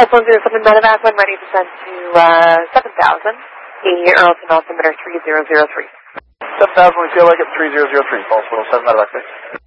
S107 medevac, I'm ready to send to 7000, the Arlington altimeter 3003. 7000, we feel like it, 3003, Pulse 107 medevac, please.